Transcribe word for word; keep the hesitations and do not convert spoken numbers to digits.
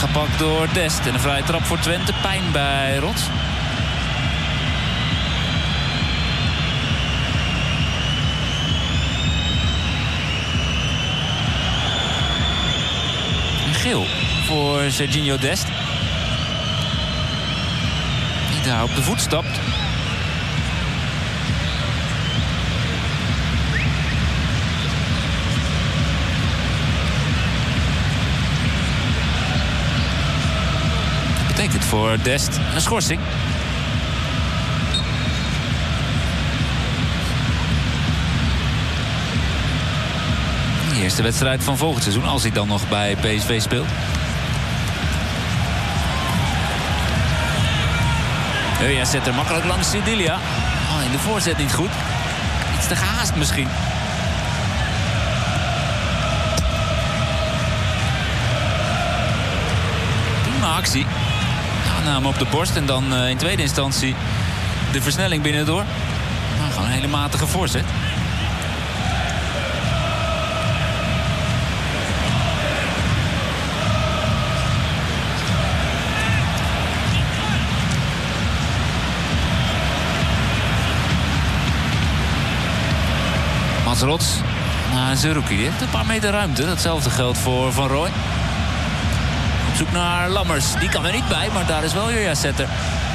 Aangepakt door Dest. En een vrije trap voor Twente. Pijn bij Rots. Een geel voor Serginho Dest. Die daar op de voet stapt. Betekent voor Dest een schorsing. De eerste wedstrijd van volgend seizoen, als hij dan nog bij P S V speelt. Ja, zet er makkelijk langs Sidilia. Oh, in de voorzet niet goed. Iets te gehaast misschien. Prima actie. Aanname op de borst en dan uh, in tweede instantie de versnelling binnendoor. Maar gewoon een hele matige voorzet. Mats Rots naar Zerouki. Die heeft een paar meter ruimte. Datzelfde geldt voor Van Rooij. Op zoek naar Lammers. Die kan er niet bij, maar daar is wel Jurja Setter.